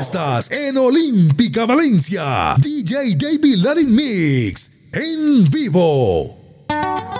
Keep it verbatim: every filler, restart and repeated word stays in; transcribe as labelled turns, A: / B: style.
A: Estás en Olímpica Valencia. D J David Latin Mix en vivo.